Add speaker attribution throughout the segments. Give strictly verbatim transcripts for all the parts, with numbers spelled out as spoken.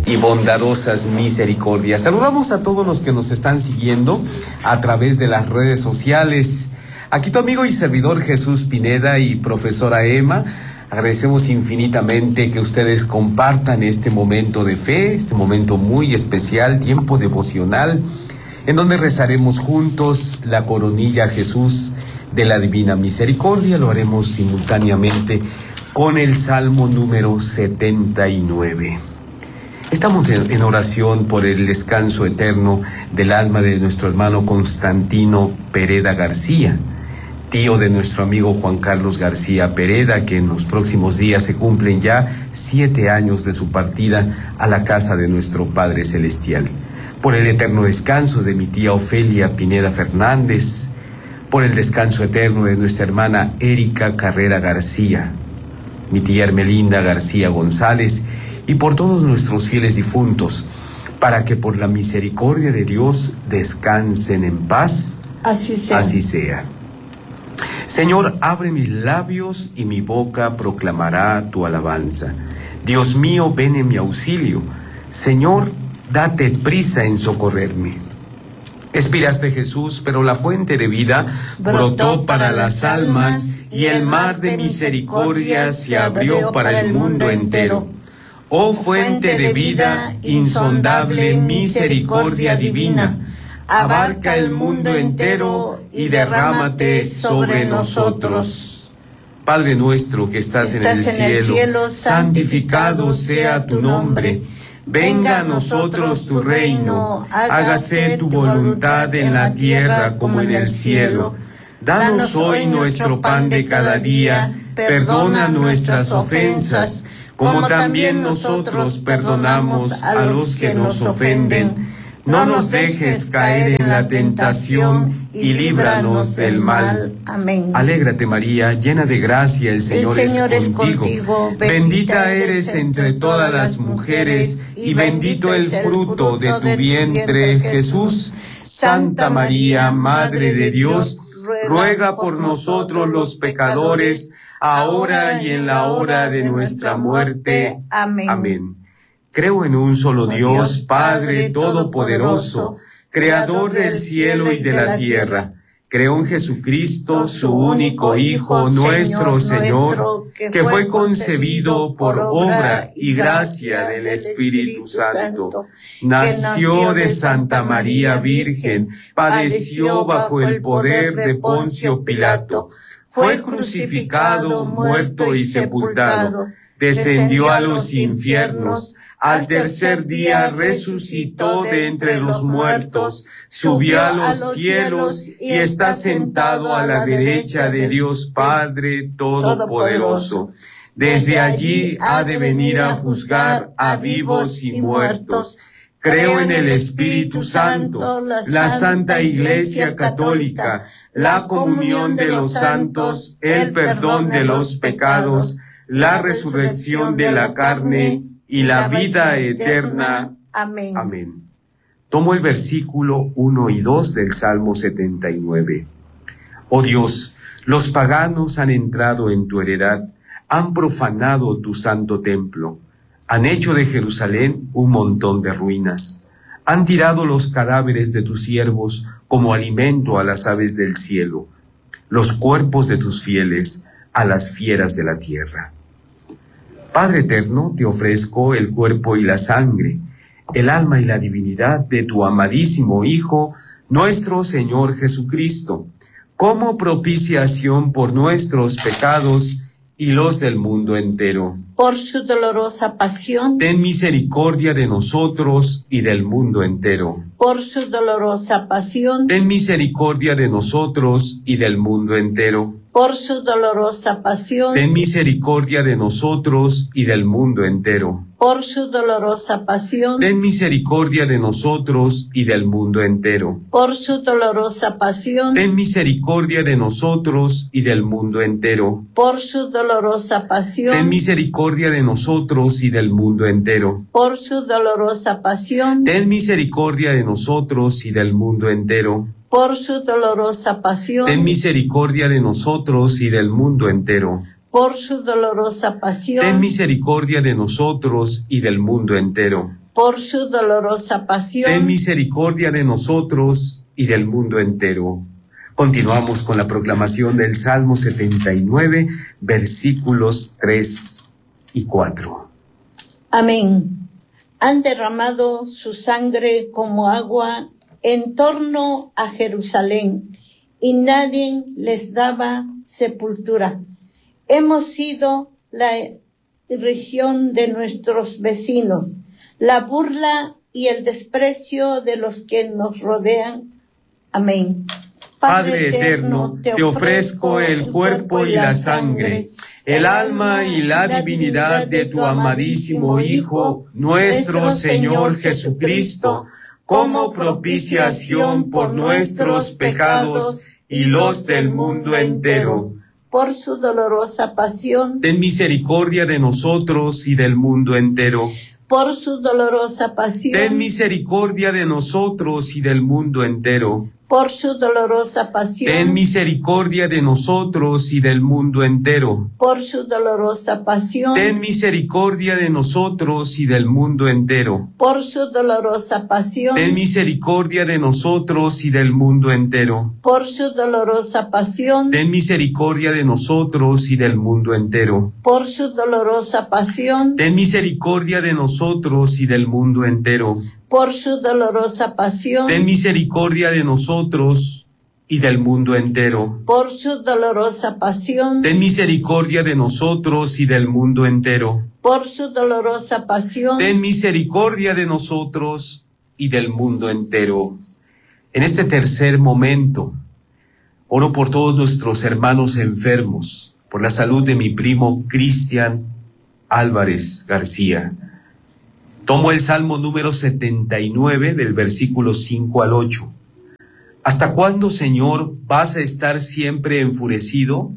Speaker 1: y bondadosas misericordias. Saludamos a todos los que nos están siguiendo a través de las redes sociales. Aquí tu amigo y servidor Jesús Pineda y profesora Emma. Agradecemos infinitamente que ustedes compartan este momento de fe, este momento muy especial, tiempo devocional, en donde rezaremos juntos la coronilla a Jesús de la Divina Misericordia. Lo haremos simultáneamente con el Salmo número setenta y nueve. Estamos en oración por el descanso eterno del alma de nuestro hermano Constantino Pereda García, tío de nuestro amigo Juan Carlos García Pereda, que en los próximos días se cumplen ya siete años de su partida a la casa de nuestro Padre Celestial. Por el eterno descanso de mi tía Ofelia Pineda Fernández, por el descanso eterno de nuestra hermana Erika Carrera García, mi tía Hermelinda García González, y por todos nuestros fieles difuntos, para que por la misericordia de Dios descansen en paz.
Speaker 2: Así sea.
Speaker 1: Así sea. Señor, abre mis labios y mi boca proclamará tu alabanza. Dios mío, ven en mi auxilio. Señor, date prisa en socorrerme. Expiraste, Jesús, pero la fuente de vida brotó, brotó para las almas y el mar de misericordia se abrió para el mundo entero. Oh fuente de vida, insondable misericordia divina, abarca el mundo entero y derrámate sobre nosotros. Padre nuestro que estás, estás en, el, en cielo, el cielo, santificado sea tu nombre. Venga a nosotros tu reino, hágase tu voluntad en la tierra como en el cielo. Danos hoy nuestro pan de cada día, perdona nuestras ofensas, como también nosotros perdonamos a los que nos ofenden. No nos dejes caer en la tentación y líbranos del mal.
Speaker 2: Amén.
Speaker 1: Alégrate, María, llena de gracia, el Señor,
Speaker 2: el Señor
Speaker 1: es contigo.
Speaker 2: Es contigo.
Speaker 1: Bendita, Bendita eres entre todas las mujeres y bendito el fruto de tu vientre, Jesús. Santa María, Madre de Dios, ruega por nosotros los pecadores, ahora y en la hora de nuestra muerte.
Speaker 2: Amén.
Speaker 1: Amén. Creo en un solo Dios, Padre Todopoderoso, Creador del cielo y de la tierra. Creo en Jesucristo, su único Hijo, nuestro Señor, que fue concebido por obra y gracia del Espíritu Santo. Nació de Santa María Virgen, padeció bajo el poder de Poncio Pilato, fue crucificado, muerto y sepultado, descendió a los infiernos. Al tercer día resucitó de entre los muertos, subió a los cielos y está sentado a la derecha de Dios Padre Todopoderoso. Desde allí ha de venir a juzgar a vivos y muertos. Creo en el Espíritu Santo, la Santa Iglesia Católica, la comunión de los santos, el perdón de los pecados, la resurrección de la carne y la vida eterna.
Speaker 2: Amén.
Speaker 1: Amén. Tomo el versículo uno y dos del Salmo setenta y nueve. Oh Dios, los paganos han entrado en tu heredad, han profanado tu santo templo, han hecho de Jerusalén un montón de ruinas, han tirado los cadáveres de tus siervos como alimento a las aves del cielo, los cuerpos de tus fieles a las fieras de la tierra. Padre eterno, te ofrezco el cuerpo y la sangre, el alma y la divinidad de tu amadísimo Hijo, nuestro Señor Jesucristo, como propiciación por nuestros pecados y los del mundo entero.
Speaker 2: Por su dolorosa pasión,
Speaker 1: ten misericordia de nosotros y del mundo entero.
Speaker 2: Por su dolorosa pasión,
Speaker 1: ten misericordia de nosotros y del mundo entero.
Speaker 2: Por su dolorosa pasión,
Speaker 1: ten misericordia de nosotros y del mundo entero.
Speaker 2: Por su dolorosa pasión,
Speaker 1: ten misericordia de nosotros y del mundo entero.
Speaker 2: Por su dolorosa pasión,
Speaker 1: ten misericordia de nosotros y del mundo entero.
Speaker 2: Por su dolorosa pasión,
Speaker 1: ten misericordia de nosotros y del mundo entero.
Speaker 2: Por su dolorosa pasión,
Speaker 1: ten misericordia de nosotros y del mundo entero.
Speaker 2: Por su dolorosa pasión,
Speaker 1: ten misericordia de nosotros y del mundo entero.
Speaker 2: Por su dolorosa pasión,
Speaker 1: ten misericordia de nosotros y del mundo entero.
Speaker 2: por su dolorosa pasión.
Speaker 1: Ten misericordia de nosotros y del mundo entero. Continuamos con la proclamación del Salmo setenta y nueve, versículos tres y cuatro.
Speaker 2: Amén. Han derramado su sangre como agua en torno a Jerusalén, y nadie les daba sepultura. Hemos sido la irrisión de nuestros vecinos, la burla y el desprecio de los que nos rodean. Amén.
Speaker 1: Padre eterno, te ofrezco el cuerpo y la sangre, el alma y la divinidad de tu amadísimo Hijo, nuestro Señor Jesucristo, como propiciación por nuestros pecados y los del mundo entero.
Speaker 2: Por su dolorosa pasión,
Speaker 1: ten misericordia de nosotros y del mundo entero.
Speaker 2: Por su dolorosa pasión,
Speaker 1: ten misericordia de nosotros y del mundo entero.
Speaker 2: Por su dolorosa pasión,
Speaker 1: ten misericordia de nosotros y del mundo entero.
Speaker 2: Por su dolorosa pasión,
Speaker 1: ten misericordia de nosotros y del mundo entero.
Speaker 2: Por su dolorosa pasión,
Speaker 1: ten misericordia de nosotros y del mundo entero.
Speaker 2: Por su dolorosa pasión,
Speaker 1: ten misericordia de nosotros y del mundo entero.
Speaker 2: Por su dolorosa pasión,
Speaker 1: ten misericordia de nosotros y del mundo entero.
Speaker 2: Por su dolorosa pasión,
Speaker 1: ten misericordia de nosotros y del mundo entero.
Speaker 2: Por su dolorosa pasión,
Speaker 1: ten misericordia de nosotros y del mundo entero.
Speaker 2: Por su dolorosa pasión,
Speaker 1: ten misericordia de nosotros y del mundo entero. En este tercer momento, oro por todos nuestros hermanos enfermos, por la salud de mi primo Cristian Álvarez García. Tomo el Salmo número setenta y nueve, del versículo cinco al ocho. ¿Hasta cuándo, Señor, vas a estar siempre enfurecido?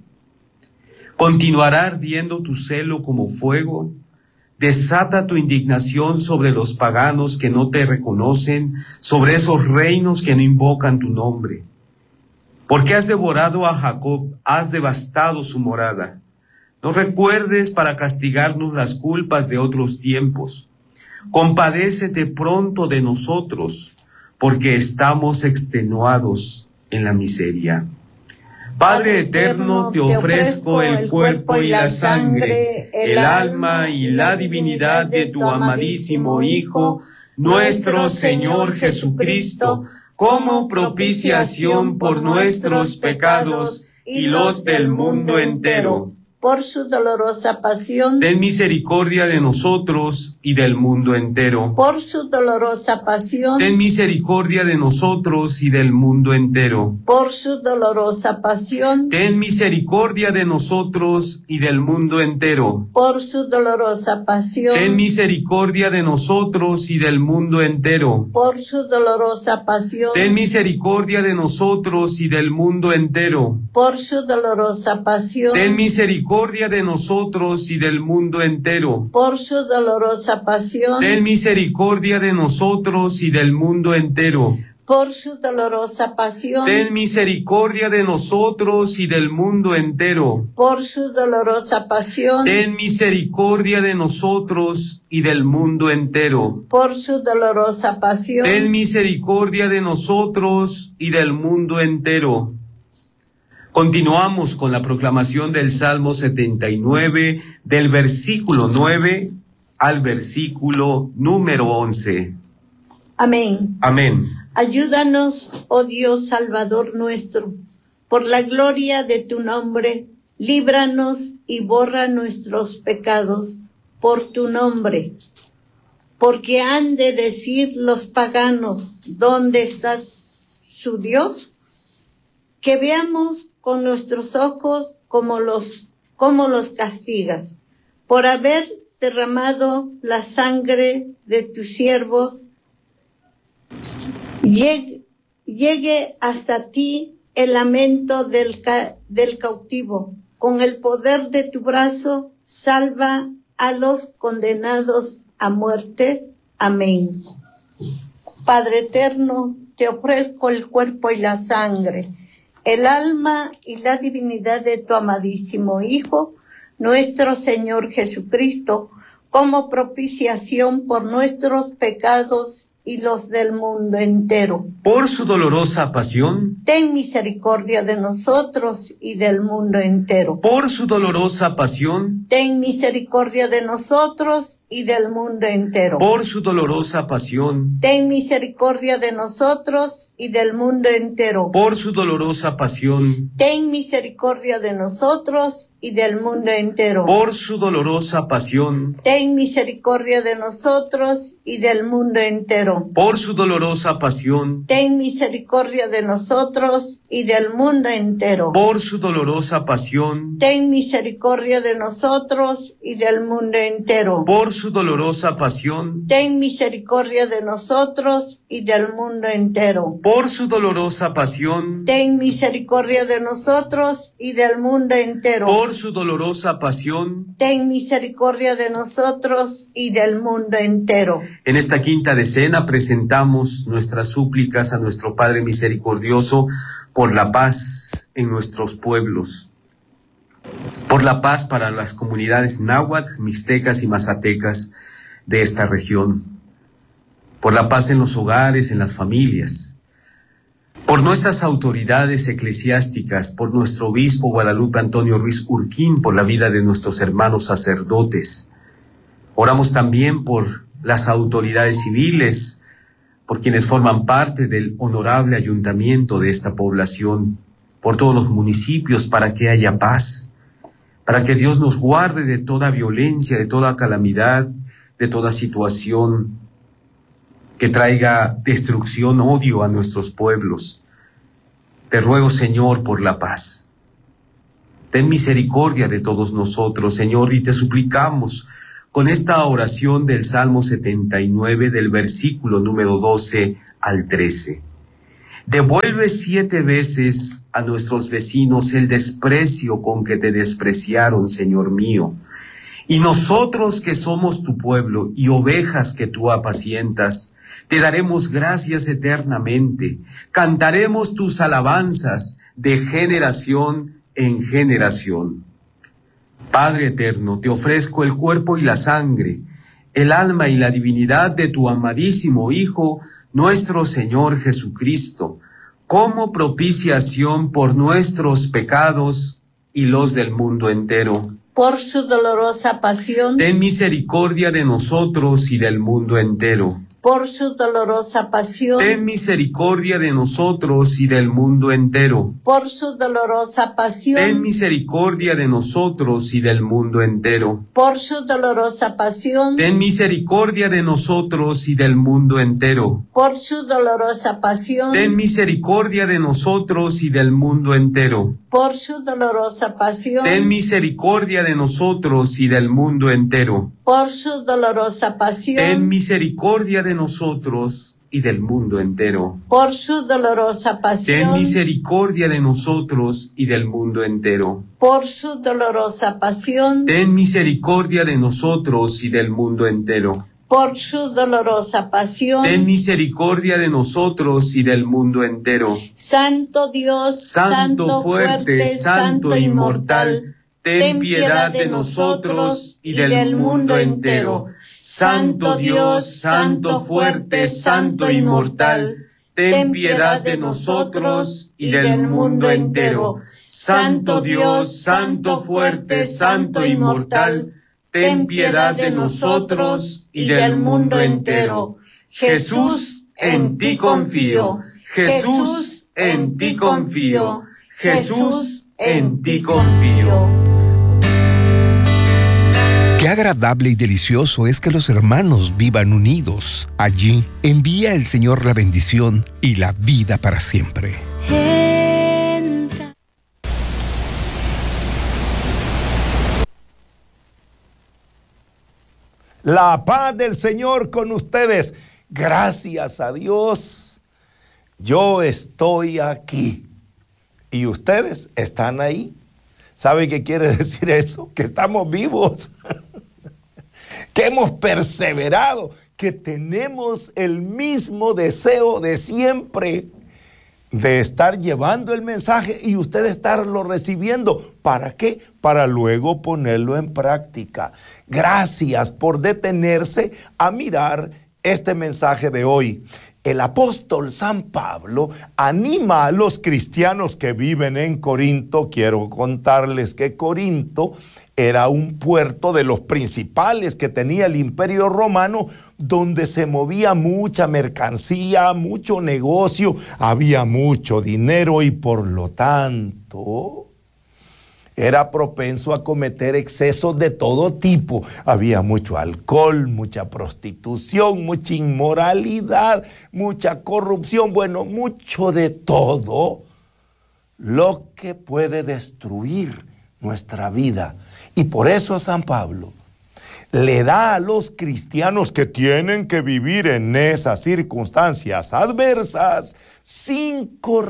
Speaker 1: ¿Continuará ardiendo tu celo como fuego? Desata tu indignación sobre los paganos que no te reconocen, sobre esos reinos que no invocan tu nombre. Porque has devorado a Jacob, has devastado su morada. No recuerdes para castigarnos las culpas de otros tiempos. Compadécete pronto de nosotros, porque estamos extenuados en la miseria. Padre eterno, te ofrezco el cuerpo y la sangre, el alma y la divinidad de tu amadísimo Hijo, nuestro Señor Jesucristo, como propiciación por nuestros pecados y los del mundo entero.
Speaker 2: Por su dolorosa pasión,
Speaker 1: ten misericordia de nosotros y del mundo entero.
Speaker 2: Por su dolorosa pasión,
Speaker 1: ten misericordia de nosotros y del mundo entero.
Speaker 2: Por su dolorosa pasión,
Speaker 1: ten misericordia de nosotros y del mundo entero.
Speaker 2: Por su dolorosa pasión,
Speaker 1: ten misericordia de nosotros y del mundo entero.
Speaker 2: Por su dolorosa pasión,
Speaker 1: ten misericordia de nosotros y del mundo entero.
Speaker 2: Por su dolorosa pasión,
Speaker 1: ten misericordia de nosotros y del mundo entero.
Speaker 2: Por su dolorosa pasión,
Speaker 1: ten misericordia de nosotros y del mundo entero.
Speaker 2: Por su dolorosa pasión,
Speaker 1: ten misericordia de nosotros y del mundo entero.
Speaker 2: Por su dolorosa pasión,
Speaker 1: ten misericordia de nosotros y del mundo entero.
Speaker 2: Por su dolorosa pasión,
Speaker 1: ten misericordia de nosotros y del mundo entero. Continuamos con la proclamación del Salmo setenta y nueve, del versículo nueve al versículo número once.
Speaker 2: Amén.
Speaker 1: Amén.
Speaker 2: Ayúdanos, oh Dios Salvador nuestro, por la gloria de tu nombre, líbranos y borra nuestros pecados por tu nombre. Porque han de decir los paganos, ¿dónde está su Dios? Que veamos con nuestros ojos como los, como los castigas, por haber derramado la sangre de tus siervos. Llegue, llegue hasta ti el lamento del, ca, del cautivo. Con el poder de tu brazo, salva a los condenados a muerte. Amén. Padre eterno, te ofrezco el cuerpo y la sangre, el alma y la divinidad de tu amadísimo Hijo, nuestro Señor Jesucristo, como propiciación por nuestros pecados y los del mundo entero.
Speaker 1: Por su dolorosa pasión,
Speaker 2: ten misericordia de nosotros y del mundo entero.
Speaker 1: Por su dolorosa pasión,
Speaker 2: ten misericordia de nosotros y del mundo entero.
Speaker 1: Por su dolorosa pasión,
Speaker 2: ten misericordia de nosotros y del mundo entero.
Speaker 1: Por su dolorosa pasión,
Speaker 2: ten misericordia de nosotros y del mundo entero.
Speaker 1: Por su dolorosa pasión,
Speaker 2: ten misericordia de nosotros y del mundo entero.
Speaker 1: Por su dolorosa pasión,
Speaker 2: ten misericordia de nosotros y del mundo entero.
Speaker 1: Por su dolorosa pasión,
Speaker 2: ten misericordia de nosotros y del mundo entero.
Speaker 1: Por su dolorosa pasión,
Speaker 2: ten misericordia de nosotros y del mundo entero.
Speaker 1: Por su dolorosa pasión,
Speaker 2: ten misericordia de nosotros y del mundo entero.
Speaker 1: Por su dolorosa pasión,
Speaker 2: ten misericordia de nosotros y del mundo entero.
Speaker 1: En esta quinta decena presentamos nuestras súplicas a nuestro Padre misericordioso por la paz en nuestros pueblos, por la paz para las comunidades náhuatl, mixtecas y mazatecas de esta región, por la paz en los hogares, en las familias, por nuestras autoridades eclesiásticas, por nuestro obispo Guadalupe Antonio Ruiz Urquín, por la vida de nuestros hermanos sacerdotes. Oramos también por las autoridades civiles, por quienes forman parte del honorable ayuntamiento de esta población, por todos los municipios, para que haya paz, para que Dios nos guarde de toda violencia, de toda calamidad, de toda situación que traiga destrucción, odio a nuestros pueblos. Te ruego, Señor, por la paz. Ten misericordia de todos nosotros, Señor, y te suplicamos con esta oración del Salmo setenta y nueve, del versículo número doce al trece. Devuelve siete veces a nuestros vecinos el desprecio con que te despreciaron, Señor mío. Y nosotros que somos tu pueblo y ovejas que tú apacientas, te daremos gracias eternamente. Cantaremos tus alabanzas de generación en generación. Padre eterno, te ofrezco el cuerpo y la sangre, el alma y la divinidad de tu amadísimo Hijo, nuestro Señor Jesucristo, como propiciación por nuestros pecados y los del mundo entero.
Speaker 2: Por su dolorosa pasión,
Speaker 1: ten misericordia de nosotros y del mundo entero.
Speaker 2: Por su dolorosa pasión,
Speaker 1: ten misericordia de nosotros y del mundo entero.
Speaker 2: Por su dolorosa pasión,
Speaker 1: ten misericordia de nosotros y del mundo entero.
Speaker 2: Por su dolorosa pasión,
Speaker 1: ten misericordia de nosotros y del mundo entero.
Speaker 2: Por su dolorosa pasión,
Speaker 1: ten misericordia de nosotros y del mundo entero.
Speaker 2: Por su dolorosa pasión,
Speaker 1: ten misericordia de nosotros y del mundo entero.
Speaker 2: Por su dolorosa pasión,
Speaker 1: ten misericordia de nosotros y del mundo entero.
Speaker 2: Por su dolorosa pasión,
Speaker 1: ten misericordia de nosotros y del mundo entero.
Speaker 2: Por su dolorosa pasión,
Speaker 1: ten misericordia de nosotros y del mundo entero.
Speaker 2: Por su dolorosa pasión,
Speaker 1: ten misericordia de nosotros y del mundo entero.
Speaker 2: Santo Dios,
Speaker 1: Santo, Santo fuerte, fuerte, Santo inmortal, ten piedad de nosotros y del mundo entero. Santo Dios, Santo fuerte, Santo inmortal, ten piedad de nosotros y del mundo entero. Santo Dios, Santo fuerte, Santo inmortal, ten piedad de nosotros y del mundo entero. Jesús, en ti confío. Jesús, en ti confío. Jesús, en ti confío.
Speaker 3: Qué agradable y delicioso es que los hermanos vivan unidos. Allí envía el Señor la bendición y la vida para siempre. Entra.
Speaker 4: La paz del Señor con ustedes. Gracias a Dios. Yo estoy aquí y ustedes están ahí. ¿Sabe qué quiere decir eso? Que estamos vivos, que hemos perseverado, que tenemos el mismo deseo de siempre, de estar llevando el mensaje y usted estarlo recibiendo. ¿Para qué? Para luego ponerlo en práctica. Gracias por detenerse a mirar este mensaje de hoy. El apóstol San Pablo anima a los cristianos que viven en Corinto. Quiero contarles que Corinto era un puerto de los principales que tenía el Imperio Romano, donde se movía mucha mercancía, mucho negocio, había mucho dinero y por lo tanto era propenso a cometer excesos de todo tipo. Había mucho alcohol, mucha prostitución, mucha inmoralidad, mucha corrupción, bueno, mucho de todo lo que puede destruir nuestra vida. Y por eso San Pablo le da a los cristianos que tienen que vivir en esas circunstancias adversas cinco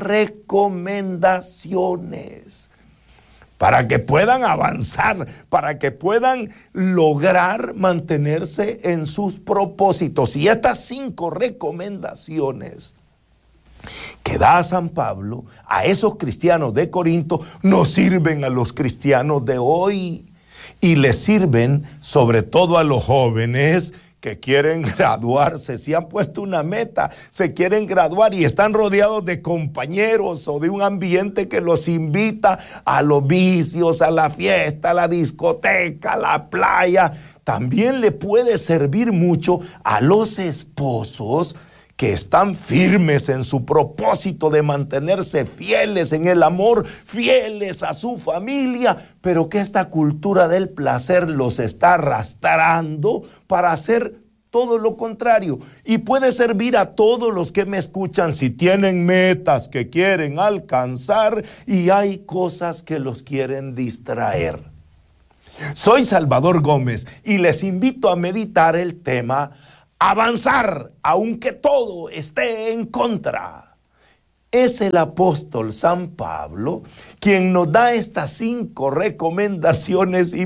Speaker 4: recomendaciones para que puedan avanzar, para que puedan lograr mantenerse en sus propósitos. Y estas cinco recomendaciones que da San Pablo a esos cristianos de Corinto nos sirven a los cristianos de hoy y les sirven sobre todo a los jóvenes que quieren graduarse. Si han puesto una meta, se quieren graduar y están rodeados de compañeros o de un ambiente que los invita a los vicios, a la fiesta, a la discoteca, a la playa. También le puede servir mucho a los esposos que están firmes en su propósito de mantenerse fieles en el amor, fieles a su familia, pero que esta cultura del placer los está arrastrando para hacer todo lo contrario. Y puede servir a todos los que me escuchan si tienen metas que quieren alcanzar y hay cosas que los quieren distraer. Soy Salvador Gómez y les invito a meditar el tema avanzar, aunque todo esté en contra. Es el apóstol San Pablo quien nos da estas cinco recomendaciones y